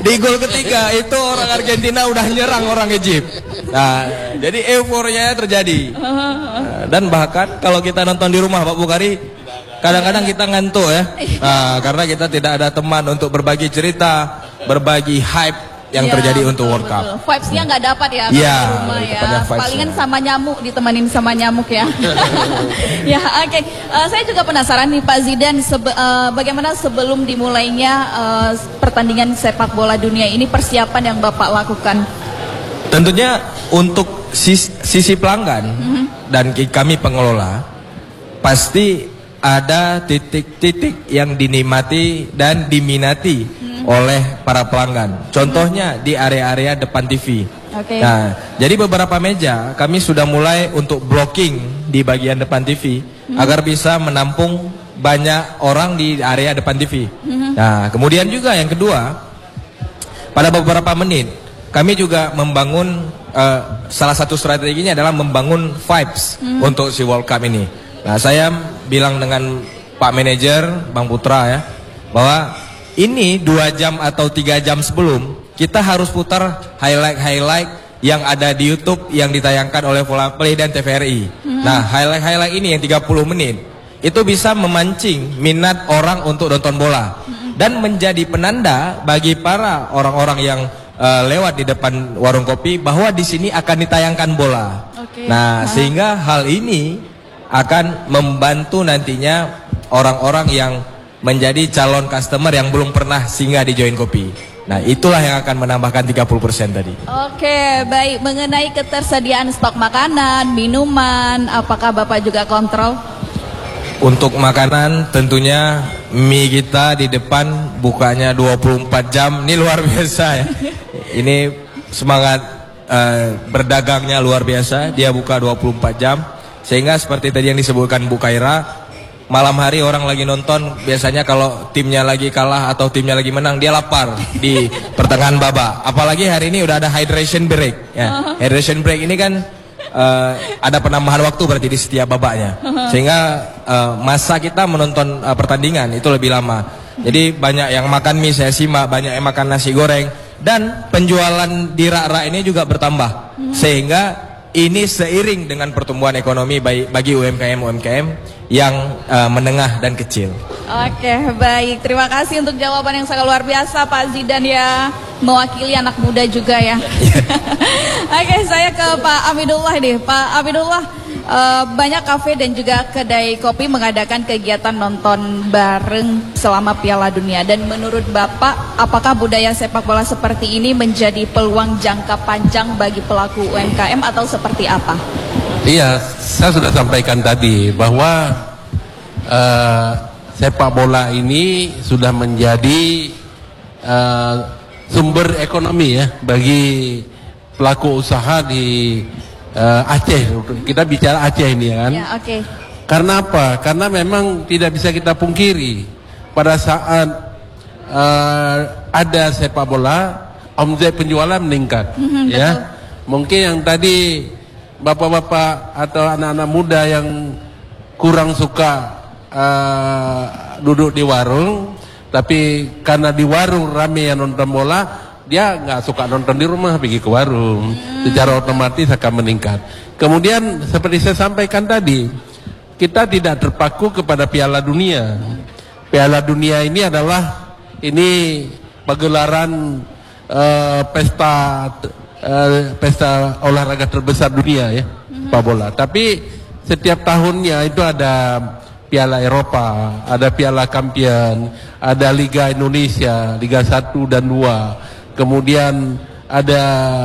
Di gol ketiga itu orang Argentina udah nyerang orang Egypt. Nah, jadi euforia terjadi. Dan bahkan kalau kita nonton di rumah Pak Bukhari, kadang-kadang kita ngantuk ya. Nah, karena kita tidak ada teman untuk berbagi cerita, berbagi hype yang terjadi untuk World Cup. Vibes-nya nggak dapat ya di rumah ya. Palingan sama nyamuk, ditemenin sama nyamuk ya. Ya, oke. Saya juga penasaran nih Pak Zidan, bagaimana sebelum dimulainya pertandingan sepak bola dunia ini, persiapan yang Bapak lakukan? Tentunya untuk sisi pelanggan dan kami pengelola, pasti ada titik-titik yang dinikmati dan diminati oleh para pelanggan. Contohnya di area-area depan TV. Nah, jadi beberapa meja kami sudah mulai untuk blocking di bagian depan TV agar bisa menampung banyak orang di area depan TV. Nah, kemudian juga yang kedua, pada beberapa menit kami juga membangun salah satu strateginya adalah membangun vibes untuk si World Cup ini. Nah, saya bilang dengan Pak Manajer, Bang Putra ya, bahwa ini 2 jam atau 3 jam sebelum kita harus putar highlight-highlight yang ada di YouTube yang ditayangkan oleh Volaplay dan TVRI. Nah, highlight-highlight ini yang 30 menit itu bisa memancing minat orang untuk nonton bola dan menjadi penanda bagi para orang-orang yang lewat di depan warung kopi bahwa di sini akan ditayangkan bola. Nah, sehingga hal ini akan membantu nantinya orang-orang yang menjadi calon customer yang belum pernah singgah di Join Kopi. Nah, itulah yang akan menambahkan 30% tadi. Oke, baik. Mengenai ketersediaan stok makanan, minuman, apakah Bapak juga kontrol? Untuk makanan tentunya mie kita di depan bukanya 24 jam. Ini luar biasa ya. Ini semangat berdagangnya luar biasa. Dia buka 24 jam. Sehingga seperti tadi yang disebutkan Bu Kaira, malam hari orang lagi nonton, biasanya kalau timnya lagi kalah atau timnya lagi menang, dia lapar di pertengahan babak. Apalagi hari ini udah ada hydration break ya. Hydration break ini kan ada penambahan waktu berarti di setiap babaknya. Sehingga masa kita menonton pertandingan itu lebih lama. Jadi banyak yang makan mie, saya simak, banyak yang makan nasi goreng. Dan penjualan di rak-rak ini juga bertambah. Sehingga ini seiring dengan pertumbuhan ekonomi bagi UMKM yang menengah dan kecil. Oke, baik. Terima kasih untuk jawaban yang sangat luar biasa Pak Zidan ya. Mewakili anak muda juga ya. Oke, saya ke Pak Amidullah nih. Pak Amidullah, banyak kafe dan juga kedai kopi mengadakan kegiatan nonton bareng selama Piala Dunia. Dan menurut Bapak, apakah budaya sepak bola seperti ini menjadi peluang jangka panjang bagi pelaku UMKM atau seperti apa? Iya, saya sudah sampaikan tadi bahwa sepak bola ini sudah menjadi sumber ekonomi ya bagi pelaku usaha di Aceh. Kita bicara Aceh ini kan. Ya, oke. Karena apa? Karena memang tidak bisa kita pungkiri pada saat ada sepak bola, omset penjualan meningkat. Ya, betul. Mungkin yang tadi bapak-bapak atau anak-anak muda yang kurang suka duduk di warung, tapi karena di warung rame yang nonton bola, dia nggak suka nonton di rumah, pergi ke warung. Secara otomatis akan meningkat. Kemudian seperti saya sampaikan tadi, kita tidak terpaku kepada Piala Dunia. Piala Dunia ini adalah pagelaran pesta olahraga terbesar dunia ya, sepak bola. Tapi setiap tahunnya itu ada Piala Eropa, ada Piala Champion, ada Liga Indonesia, Liga 1 dan 2. Kemudian ada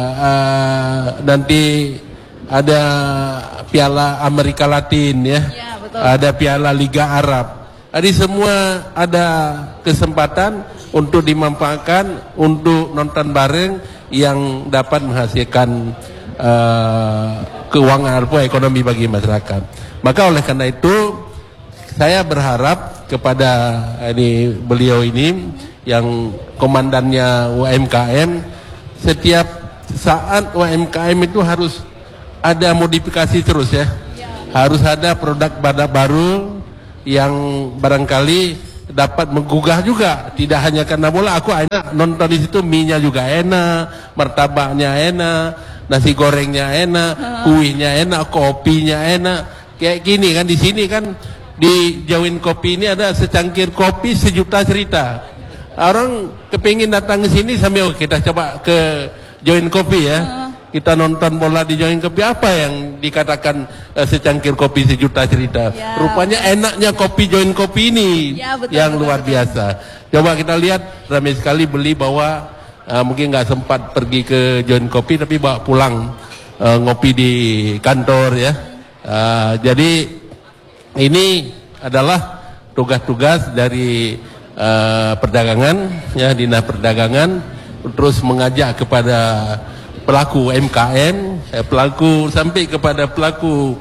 nanti ada Piala Amerika Latin ya, ada Piala Liga Arab. Jadi semua ada kesempatan untuk dimanfaatkan untuk nonton bareng yang dapat menghasilkan keuangan atau ekonomi bagi masyarakat. Maka oleh karena itu saya berharap kepada beliau ini yang komandannya UMKM, setiap saat UMKM itu harus ada modifikasi terus ya. Harus ada produk baru yang barangkali dapat menggugah juga, tidak hanya karena bola. Aku enak nonton di situ, mie-nya juga enak, martabaknya enak, nasi gorengnya enak, kuihnya enak, kopinya enak. Kayak gini kan, di sini kan di Join Kopi ini ada secangkir kopi sejuta cerita. Orang kepingin datang ke sini sambil kita coba ke Join Kopi ya. Kita nonton bola di Join Kopi, apa yang dikatakan secangkir kopi sejuta cerita? Ya, rupanya enaknya kopi Join Kopi ini ya, betul, yang betul, luar biasa. Coba kita lihat, ramai sekali beli bawa, mungkin nggak sempat pergi ke Join Kopi tapi bawa pulang ngopi di kantor ya. Jadi ini adalah tugas-tugas dari perdagangan ya, Dinas Perdagangan, terus mengajak kepada pelaku UMKM, pelaku sampai kepada pelaku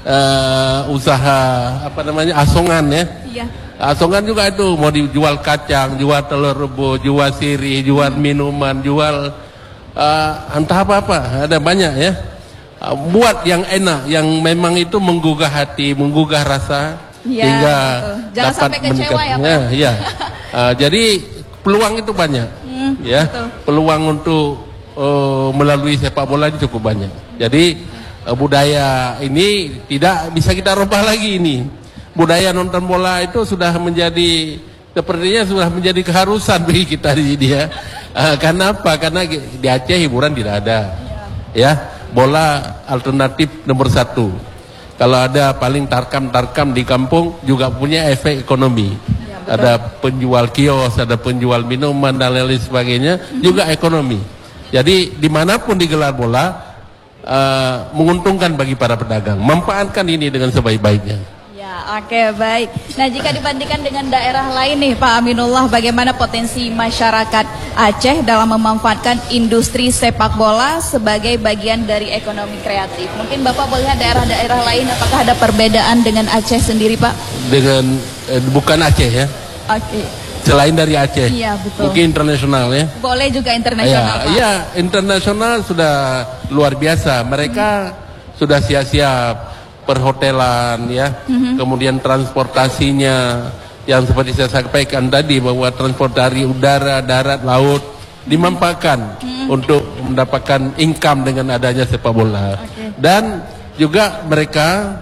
usaha asongan ya. Iya. Asongan juga itu mau dijual kacang, jual telur rebus, jual sirih, jual minuman, jual entah apa-apa, ada banyak ya. Buat yang enak, yang memang itu menggugah hati, menggugah rasa, Ya, hingga betul. Jangan dapat sampai kecewa ya, Pak. Ya. Jadi peluang itu banyak, ya. Betul. Peluang untuk melalui sepak bola ini cukup banyak. Jadi budaya ini tidak bisa kita rubah lagi ini. Budaya nonton bola itu sudah menjadi, sepertinya sudah menjadi keharusan bagi kita di sini ya. Karena apa? Karena di Aceh hiburan tidak ada. Ya, bola alternatif nomor 1. Kalau ada paling tarkam di kampung juga punya efek ekonomi. Ya, ada penjual kios, ada penjual minuman dan lain sebagainya, juga ekonomi. Jadi dimanapun digelar bola menguntungkan bagi para pedagang. Manfaatkan ini dengan sebaik-baiknya. Ya, oke, baik. Nah, jika dibandingkan dengan daerah lain nih Pak Aminullah, bagaimana potensi masyarakat Aceh dalam memanfaatkan industri sepak bola sebagai bagian dari ekonomi kreatif? Mungkin Bapak melihat daerah-daerah lain, apakah ada perbedaan dengan Aceh sendiri, Pak? Dengan bukan Aceh ya. Oke. Selain dari Aceh. Iya, betul. Mungkin internasional ya. Boleh juga internasional, Pak. Iya, internasional sudah luar biasa. Mereka sudah siap-siap perhotelan ya. Kemudian transportasinya yang seperti saya sampaikan tadi, bahwa transportasi udara, darat, laut dimanfaatkan untuk mendapatkan income dengan adanya sepak bola. Dan juga mereka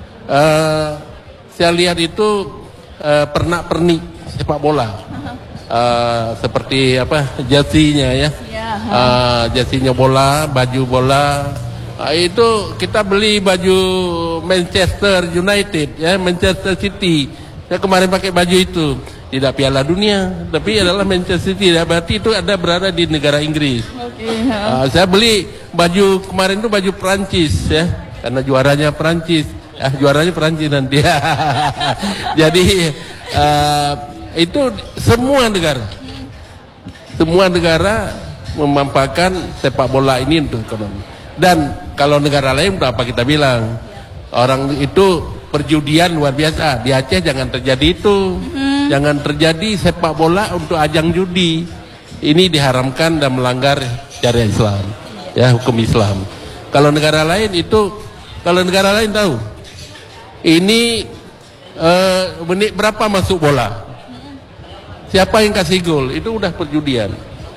saya lihat itu pernak-pernik sepak bola, seperti jersinya ya, jersinya bola, baju bola, itu kita beli baju Manchester United ya, Manchester City. Saya kemarin pakai baju itu, tidak Piala Dunia, tapi adalah Manchester City. Berarti itu ada berada di negara Inggris. Saya beli baju kemarin itu baju Prancis ya, karena juaranya Prancis. Juaranya Prancis nanti. Jadi itu semua negara memanfaatkan sepak bola ini untuk ekonomi. Dan kalau negara lain apa kita bilang, orang itu perjudian luar biasa. Di Aceh jangan terjadi itu. Jangan terjadi sepak bola untuk ajang judi. Ini diharamkan dan melanggar syariat Islam, ya, hukum Islam. Kalau negara lain itu, kalau negara lain tahu ini menit berapa masuk bola, siapa yang kasih gol, itu udah perjudian.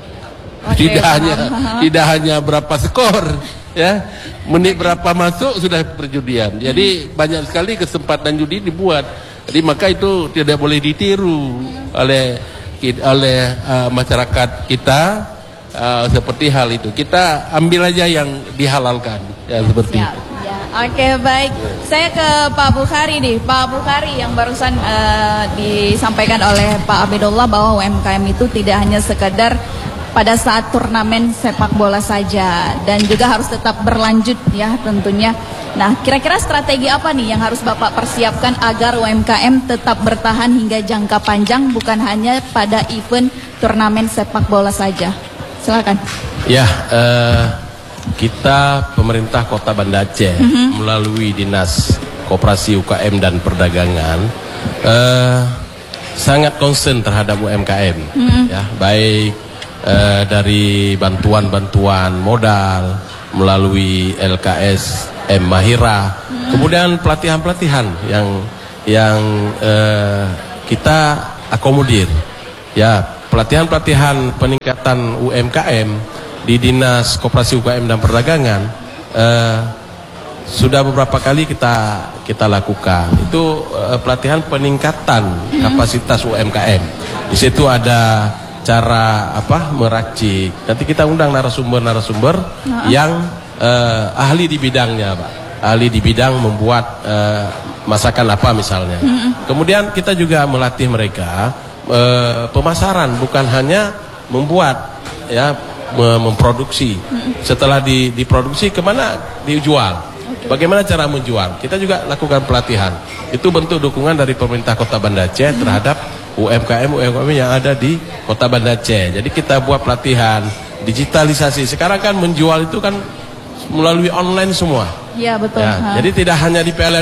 Tidak hanya berapa skor ya, menit berapa masuk sudah perjudian. Jadi banyak sekali kesempatan judi dibuat. Jadi maka itu tidak boleh ditiru oleh masyarakat kita. Seperti hal itu kita ambil aja yang dihalalkan ya, seperti itu. Oke, baik. Saya ke Pak Bukhari nih. Pak Bukhari, yang barusan disampaikan oleh Pak Abidullah bahwa UMKM itu tidak hanya sekedar pada saat turnamen sepak bola saja, dan juga harus tetap berlanjut ya tentunya. Nah, kira-kira strategi apa nih yang harus Bapak persiapkan agar UMKM tetap bertahan hingga jangka panjang, bukan hanya pada event turnamen sepak bola saja? Silakan. Ya, kita pemerintah Kota Banda Aceh melalui Dinas Koperasi UKM dan Perdagangan sangat concern terhadap UMKM, ya, baik dari bantuan modal melalui LKS Mahira, kemudian pelatihan-pelatihan yang kita akomodir. Ya, pelatihan-pelatihan peningkatan UMKM di Dinas Koperasi UKM dan Perdagangan sudah beberapa kali kita lakukan. Itu pelatihan peningkatan kapasitas UMKM. Di situ ada cara meracik. Nanti kita undang narasumber yang ahli di bidangnya, Pak. Ahli di bidang membuat masakan apa misalnya. Kemudian kita juga melatih mereka pemasaran, bukan hanya membuat, ya, memproduksi. Setelah diproduksi, kemana dijual? Bagaimana cara menjual? Kita juga lakukan pelatihan. Itu bentuk dukungan dari pemerintah Kota Banda Aceh terhadap UMKM yang ada di Kota Banda Aceh. Jadi kita buat pelatihan, digitalisasi. Sekarang kan menjual itu kan melalui online semua. Iya, betul. Ya, jadi tidak hanya di Piala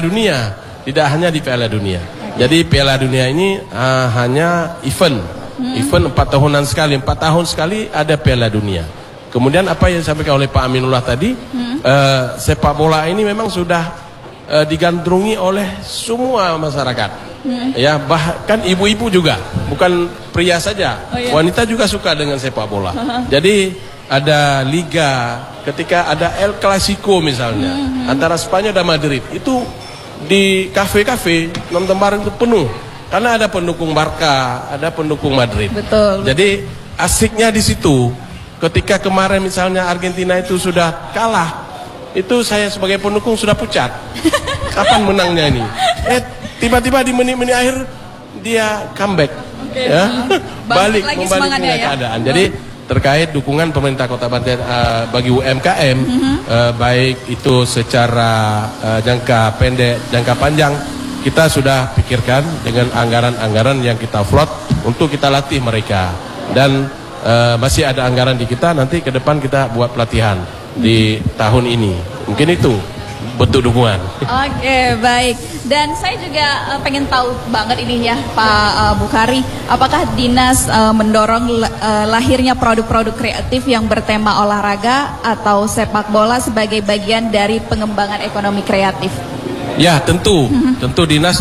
Dunia, Jadi Piala Dunia ini hanya event 4 tahunan sekali, 4 tahun sekali ada Piala Dunia. Kemudian apa yang disampaikan oleh Pak Aminullah tadi, sepak bola ini memang sudah digandrungi oleh semua masyarakat. Ya, bahkan ibu-ibu juga, bukan pria saja, wanita juga suka dengan sepak bola. Jadi ada liga, ketika ada El Clasico misalnya, antara Spanyol dan Madrid, itu di kafe-kafe nonton bareng itu penuh, karena ada pendukung Barca, ada pendukung Madrid. Betul. Jadi asiknya di situ. Ketika kemarin misalnya Argentina itu sudah kalah, itu saya sebagai pendukung sudah pucat. Kapan menangnya ini? Tiba-tiba di menit-menit akhir dia comeback, ya, balik membalik keadaan. Jadi terkait dukungan pemerintah Kota Banda bagi UMKM, baik itu secara jangka pendek, jangka panjang, kita sudah pikirkan dengan anggaran-anggaran yang kita float untuk kita latih mereka. Dan masih ada anggaran di kita, nanti ke depan kita buat pelatihan di tahun ini. Mungkin itu bentuk dukungan. Oke, baik. Dan saya juga pengen tahu banget ini ya, Pak Bukhari, apakah Dinas mendorong lahirnya produk-produk kreatif yang bertema olahraga atau sepak bola sebagai bagian dari pengembangan ekonomi kreatif? Ya, tentu Dinas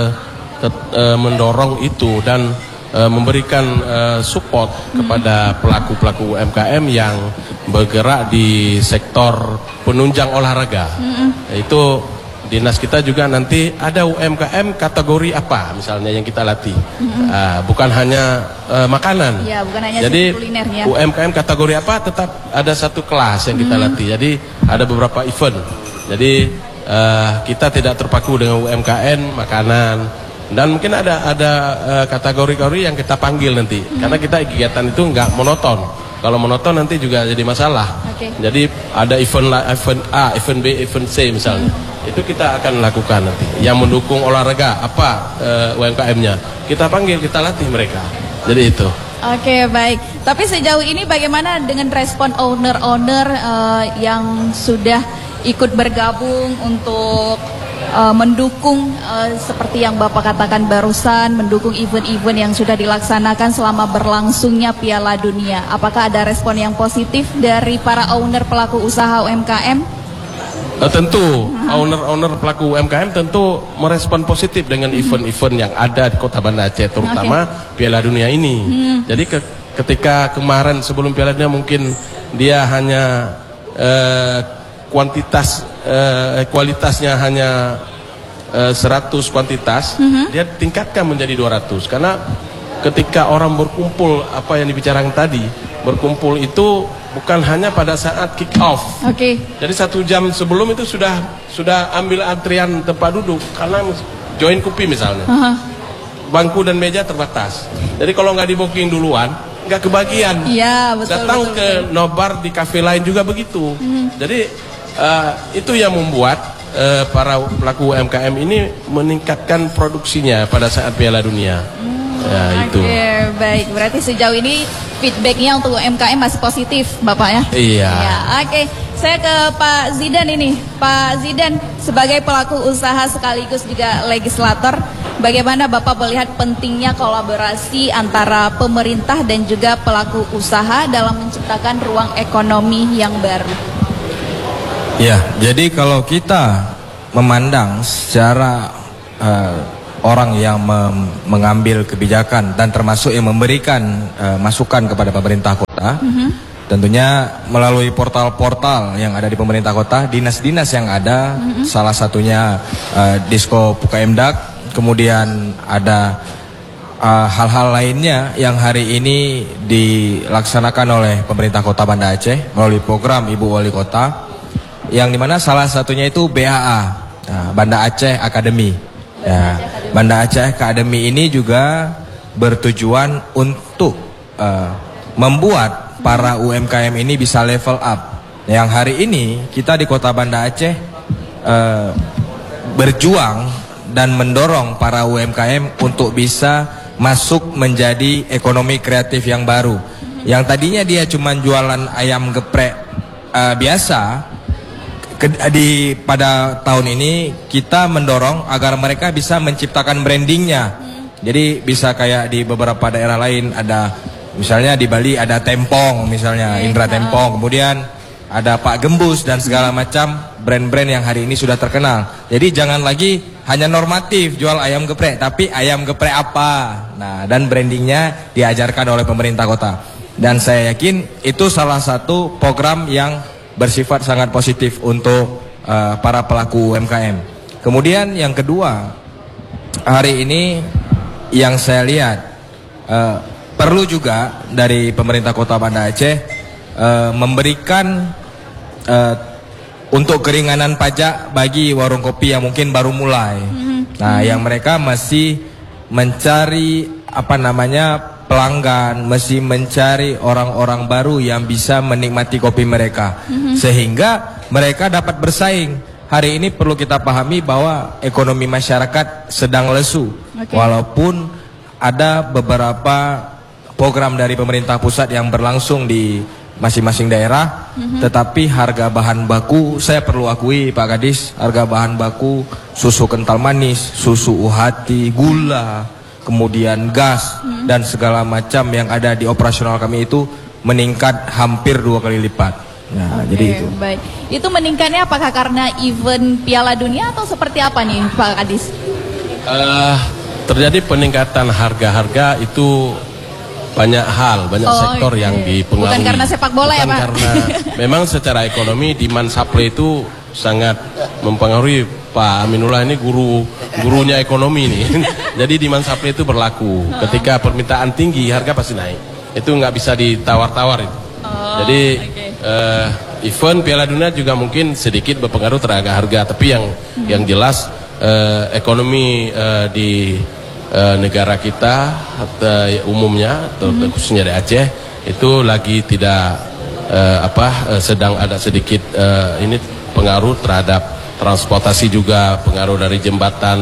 mendorong itu dan memberikan support kepada pelaku-pelaku UMKM yang bergerak di sektor penunjang olahraga. Itu Dinas kita juga nanti ada UMKM kategori apa misalnya yang kita latih, bukan hanya makanan. Ya, bukan hanya jadi kulinernya. UMKM kategori apa tetap ada satu kelas yang kita latih. Jadi ada beberapa event. Jadi kita tidak terpaku dengan UMKM makanan. Dan mungkin ada kategori-kategori yang kita panggil nanti, karena kita kegiatan itu nggak monoton. Kalau monoton nanti juga jadi masalah. Jadi ada event A, event B, event C misalnya. Itu kita akan lakukan nanti. Yang mendukung olahraga apa UMKM-nya, kita panggil, kita latih mereka. Jadi itu. Oke, baik. Tapi sejauh ini bagaimana dengan respon owner-owner yang sudah ikut bergabung untuk mendukung seperti yang Bapak katakan barusan, mendukung event-event yang sudah dilaksanakan selama berlangsungnya Piala Dunia? Apakah ada respon yang positif dari para owner pelaku usaha UMKM? Tentu owner pelaku UMKM tentu merespon positif dengan event-event yang ada di Kota Banda Aceh, terutama Piala Dunia ini. Jadi ketika kemarin sebelum Piala Dunia mungkin dia hanya kualitasnya hanya 100 kuantitas, dia tingkatkan menjadi 200. Karena ketika orang berkumpul, apa yang dibicarakan tadi, berkumpul itu bukan hanya pada saat kick off. Jadi 1 jam sebelum itu sudah ambil antrian tempat duduk, karena join kopi misalnya. Bangku dan meja terbatas. Jadi kalau nggak di booking duluan, nggak kebagian. Iya, betul. Datang ke nobar di kafe lain juga begitu. Jadi itu yang membuat para pelaku UMKM ini meningkatkan produksinya pada saat Piala Dunia. Itu. Oke, baik. Berarti sejauh ini feedbacknya untuk UMKM masih positif, Bapak ya? Iya. Ya, oke. Saya ke Pak Zidan ini. Pak Zidan, sebagai pelaku usaha sekaligus juga legislator, bagaimana Bapak melihat pentingnya kolaborasi antara pemerintah dan juga pelaku usaha dalam menciptakan ruang ekonomi yang baru? Ya, jadi kalau kita memandang secara orang yang mengambil kebijakan dan termasuk yang memberikan masukan kepada pemerintah kota. Tentunya melalui portal-portal yang ada di pemerintah kota, dinas-dinas yang ada, salah satunya Disko Pukaemdak, kemudian ada hal-hal lainnya yang hari ini dilaksanakan oleh pemerintah kota Banda Aceh melalui program Ibu Wali Kota, yang dimana salah satunya itu BAA, Banda Aceh Academy. Ya, Banda Aceh Academy ini juga bertujuan untuk membuat para UMKM ini bisa level up. Yang hari ini kita di Kota Banda Aceh berjuang dan mendorong para UMKM untuk bisa masuk menjadi ekonomi kreatif yang baru. Yang tadinya dia cuma jualan ayam geprek biasa, pada tahun ini kita mendorong agar mereka bisa menciptakan brandingnya. Jadi bisa kayak di beberapa daerah lain ada, misalnya di Bali ada Tempong, misalnya Indra Tempong, kemudian ada Pak Gembus dan segala macam brand-brand yang hari ini sudah terkenal. Jadi jangan lagi hanya normatif jual ayam geprek, tapi ayam geprek apa? Nah, dan brandingnya diajarkan oleh pemerintah kota. Dan saya yakin itu salah satu program yang bersifat sangat positif untuk para pelaku UMKM. Kemudian yang kedua, hari ini yang saya lihat perlu juga dari pemerintah kota Banda Aceh memberikan untuk keringanan pajak bagi warung kopi yang mungkin baru mulai. Nah, yang mereka masih mencari pelanggan, masih mencari orang-orang baru yang bisa menikmati kopi mereka, sehingga mereka dapat bersaing. Hari ini perlu kita pahami bahwa ekonomi masyarakat sedang lesu, walaupun ada beberapa program dari pemerintah pusat yang berlangsung di masing-masing daerah, tetapi harga bahan baku, saya perlu akui Pak Kadis, harga bahan baku susu kental manis, susu UHT, gula, kemudian gas dan segala macam yang ada di operasional kami itu meningkat hampir 2 kali lipat. Nah, jadi itu. Baik. Itu meningkatnya apakah karena event Piala Dunia atau seperti apa nih Pak Kadis? Terjadi peningkatan harga-harga itu banyak hal, banyak sektor yang dipengaruhi. Bukan karena sepak bola. Bukan ya Pak? Karena memang secara ekonomi demand supply itu sangat mempengaruhi. Pak Aminullah ini gurunya ekonomi nih. Jadi demand supply itu berlaku. Ketika permintaan tinggi, harga pasti naik. Itu nggak bisa ditawar-tawar itu. Jadi event Piala Dunia juga mungkin sedikit berpengaruh terhadap harga. Tapi yang jelas ekonomi di negara kita umumnya, khususnya di Aceh itu lagi tidak sedang ada sedikit ini pengaruh terhadap transportasi, juga pengaruh dari jembatan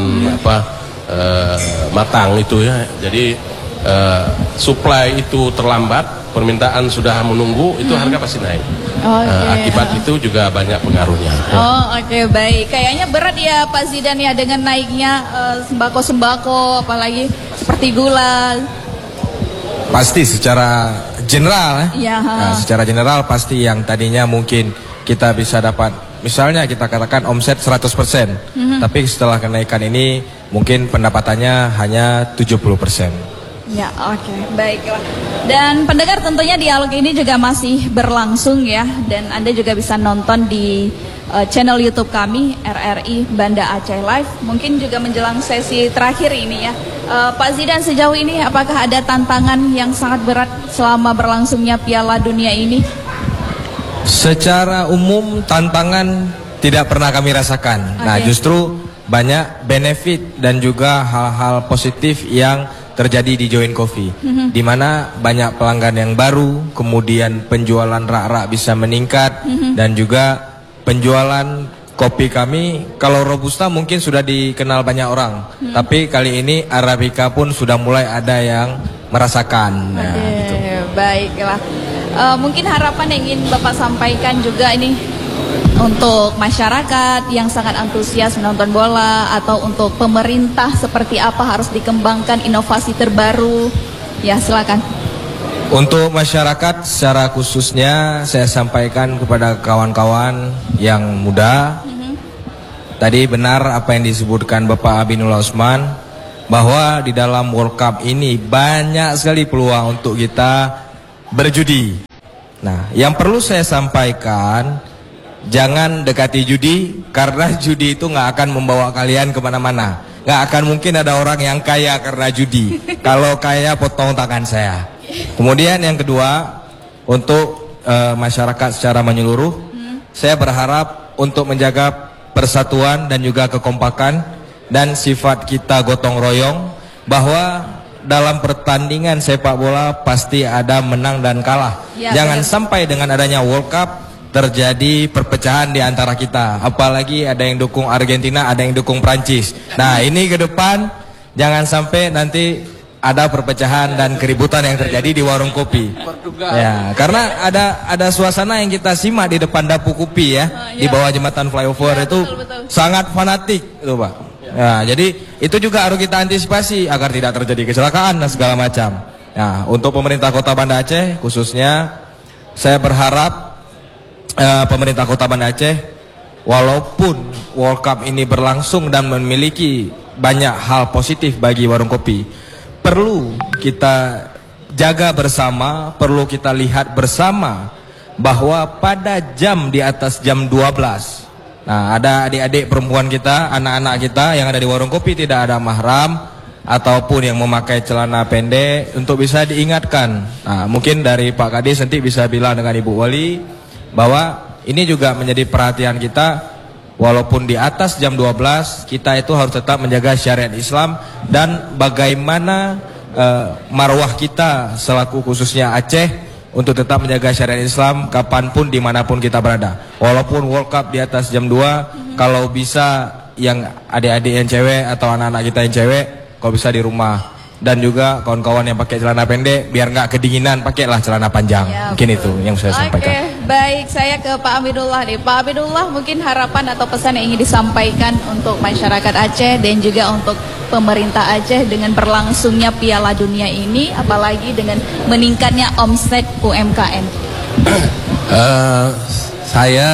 Matang itu ya. Jadi supply itu terlambat, permintaan sudah menunggu, itu harga pasti naik. Akibat itu juga banyak pengaruhnya. Baik. Kayaknya berat ya Pak Zidan ya dengan naiknya sembako-sembako, apalagi seperti gula. Pasti secara general secara general pasti yang tadinya mungkin kita bisa dapat, misalnya kita katakan omset 100%, tapi setelah kenaikan ini mungkin pendapatannya hanya 70%. Ya, baiklah. Dan pendengar, tentunya dialog ini juga masih berlangsung ya, dan Anda juga bisa nonton di channel YouTube kami RRI Banda Aceh Live. Mungkin juga menjelang sesi terakhir ini ya, Pak Zidan, sejauh ini apakah ada tantangan yang sangat berat selama berlangsungnya Piala Dunia ini? Secara umum tantangan tidak pernah kami rasakan. Nah, justru banyak benefit dan juga hal-hal positif yang terjadi di Join Coffee, di mana banyak pelanggan yang baru, kemudian penjualan rak-rak bisa meningkat, dan juga penjualan kopi kami, kalau Robusta mungkin sudah dikenal banyak orang, tapi kali ini Arabica pun sudah mulai ada yang merasakan. Baiklah. Mungkin harapan yang ingin Bapak sampaikan juga ini untuk masyarakat yang sangat antusias menonton bola, atau untuk pemerintah seperti apa harus dikembangkan inovasi terbaru. Ya, silakan. Untuk masyarakat secara khususnya saya sampaikan kepada kawan-kawan yang muda. Tadi benar apa yang disebutkan Bapak Aminullah Usman, bahwa di dalam World Cup ini banyak sekali peluang untuk kita berjudi. Nah, yang perlu saya sampaikan, jangan dekati judi, karena judi itu nggak akan membawa kalian kemana-mana. Nggak akan mungkin ada orang yang kaya karena judi. Kalau kaya, potong tangan saya. Kemudian yang kedua, untuk masyarakat secara menyeluruh, saya berharap untuk menjaga persatuan dan juga kekompakan dan sifat kita gotong royong, bahwa dalam pertandingan sepak bola pasti ada menang dan kalah. Ya, jangan sampai dengan adanya World Cup terjadi perpecahan di antara kita. Apalagi ada yang dukung Argentina, ada yang dukung Prancis. Nah, ini ke depan jangan sampai nanti ada perpecahan dan keributan yang terjadi di warung kopi. Ya, karena ada suasana yang kita simak di depan dapur kopi ya, di bawah jembatan flyover itu sangat fanatik, itu Pak. Ya, jadi itu juga harus kita antisipasi agar tidak terjadi kecelakaan dan segala macam. Nah, untuk pemerintah Kota Banda Aceh khususnya, saya berharap pemerintah Kota Banda Aceh, walaupun World Cup ini berlangsung dan memiliki banyak hal positif bagi warung kopi, perlu kita jaga bersama, perlu kita lihat bersama bahwa pada jam di atas jam 12, nah, ada adik-adik perempuan kita, anak-anak kita yang ada di warung kopi tidak ada mahram ataupun yang memakai celana pendek, untuk bisa diingatkan. Nah, mungkin dari Pak Kadis nanti bisa bilang dengan Ibu Wali bahwa ini juga menjadi perhatian kita, walaupun di atas jam 12 kita itu harus tetap menjaga syariat Islam dan bagaimana marwah kita selaku khususnya Aceh untuk tetap menjaga syariat Islam kapanpun dimanapun kita berada. Walaupun World Cup di atas jam 2, kalau bisa yang adik-adik yang cewek atau anak-anak kita yang cewek, kalau bisa di rumah. Dan juga kawan-kawan yang pakai celana pendek, biar nggak kedinginan, pakailah celana panjang. Ya, mungkin betul. Itu yang saya sampaikan. Oke, baik, saya ke Pak Hamidullah nih. Pak Hamidullah, mungkin harapan atau pesan yang ingin disampaikan untuk masyarakat Aceh dan juga untuk pemerintah Aceh dengan berlangsungnya Piala Dunia ini, apalagi dengan meningkatnya omset UMKM. Saya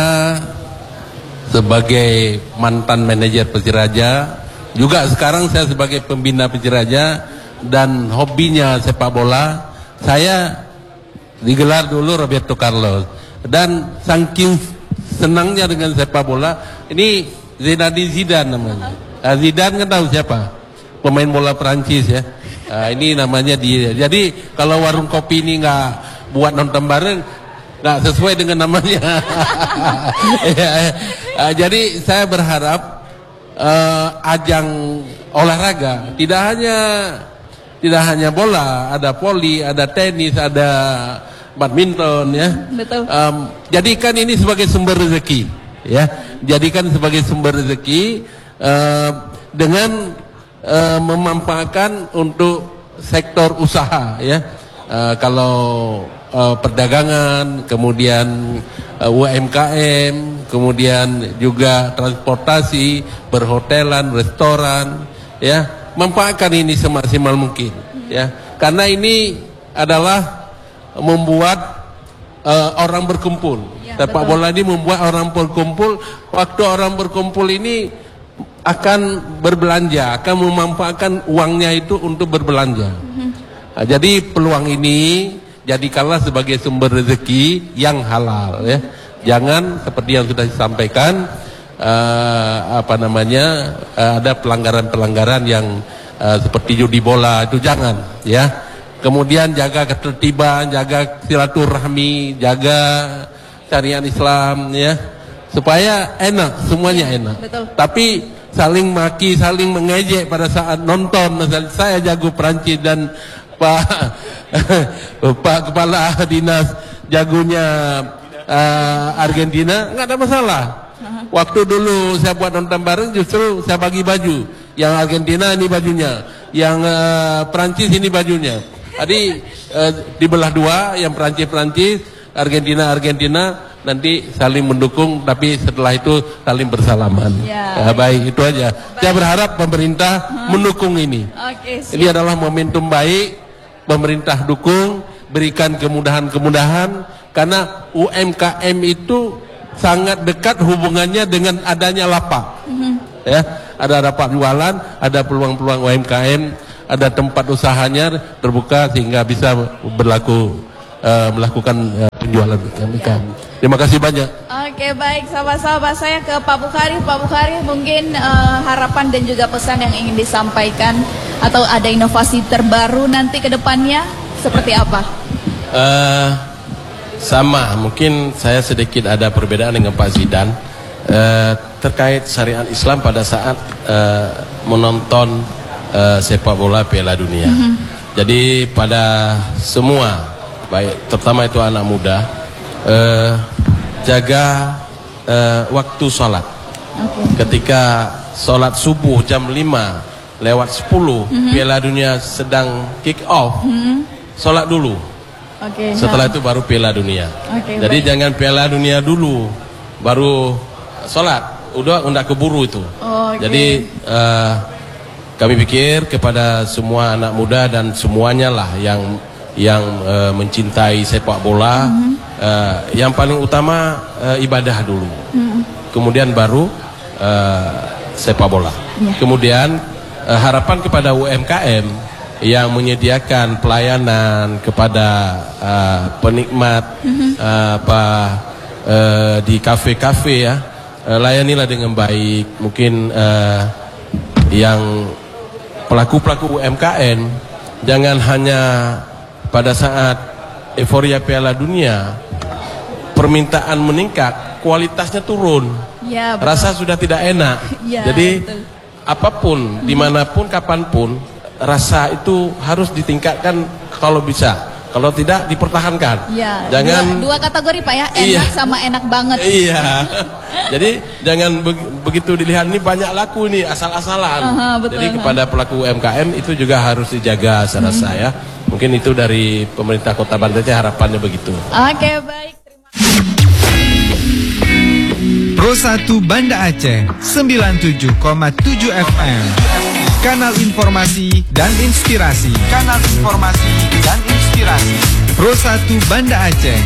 sebagai mantan manajer Persiraja, juga sekarang saya sebagai pembina Persiraja, dan hobinya sepak bola, saya digelar dulu Roberto Carlos, dan saking senangnya dengan sepak bola, ini Zinedine Zidane namanya. Zidane kan tahu siapa? Pemain bola Perancis ya. Ini namanya dia. Jadi kalau warung kopi ini nggak buat nonton bareng, nggak sesuai dengan namanya. Jadi saya berharap ajang olahraga tidak hanya bola, ada voli, ada tenis, ada badminton ya. Betul. Jadikan ini sebagai sumber rezeki ya. Jadikan sebagai sumber rezeki dengan memanfaatkan untuk sektor usaha ya. Kalau perdagangan, kemudian UMKM, kemudian juga transportasi, perhotelan, restoran ya. Manfaatkan ini semaksimal mungkin ya, karena ini adalah membuat orang berkumpul ya, sepak bola ini membuat orang berkumpul. Waktu orang berkumpul ini akan berbelanja, akan memanfaatkan uangnya itu untuk berbelanja. Nah, jadi peluang ini jadikanlah sebagai sumber rezeki yang halal ya. Jangan seperti yang sudah disampaikan, ada pelanggaran-pelanggaran yang seperti judi bola, itu jangan ya. Kemudian jaga ketertiban, jaga silaturahmi, jaga syariat Islam ya, supaya enak, semuanya enak. Betul. Tapi saling maki, saling mengejek pada saat nonton. Misalnya saya jago Perancis dan Pak Kepala Dinas jagonya Argentina, nggak ada masalah. Waktu dulu saya buat nonton bareng, justru saya bagi baju. Yang Argentina ini bajunya, yang Perancis ini bajunya. Jadi dibelah dua, yang Perancis, Argentina, nanti saling mendukung, tapi setelah itu saling bersalaman. Ya, baik, itu aja. Baik. Saya berharap pemerintah mendukung ini. Oke, ini adalah momentum baik, pemerintah dukung, berikan kemudahan-kemudahan, karena UMKM itu sangat dekat hubungannya dengan adanya lapak. Ya, ada dapat jualan, ada peluang-peluang UMKM, ada tempat usahanya terbuka sehingga bisa melakukan penjualan ikan. Terima kasih banyak. Oke, baik sahabat-sahabat, saya ke Pak Bukhari. Pak Bukhari, mungkin harapan dan juga pesan yang ingin disampaikan atau ada inovasi terbaru nanti ke depannya seperti apa? Sama, mungkin saya sedikit ada perbedaan dengan Pak Zidan terkait syariat Islam pada saat menonton sepak bola Piala Dunia. Jadi pada semua, baik terutama itu anak muda, jaga waktu sholat. Ketika sholat subuh jam 5 lewat 10 Piala Dunia sedang kick off, sholat dulu. Setelah itu baru Piala Dunia. Jadi jangan Piala Dunia dulu baru sholat, udah keburu itu. Jadi kami pikir kepada semua anak muda dan semuanya lah yang mencintai sepak bola, yang paling utama ibadah dulu, kemudian baru sepak bola. Kemudian harapan kepada UMKM yang menyediakan pelayanan kepada penikmat di kafe-kafe ya, layanilah dengan baik. Mungkin yang pelaku-pelaku UMKM jangan hanya pada saat euforia Piala Dunia permintaan meningkat, kualitasnya turun, ya, rasa sudah tidak enak. Ya, jadi betul. Apapun, dimanapun, kapanpun, rasa itu harus ditingkatkan kalau bisa. Kalau tidak, dipertahankan. Ya, jangan dua kategori Pak ya, enak sama enak banget. Iya. Jadi jangan begitu dilihat ini banyak laku nih asal-asalan. Jadi kepada pelaku UMKM itu juga harus dijaga saya rasa ya. Mungkin itu dari pemerintah Kota Banda Aceh harapannya begitu. Oke, baik. Pro 1 Banda Aceh 97,7 FM. Kanal informasi dan inspirasi. Kanal informasi dan inspirasi. Pro 1 Banda Aceh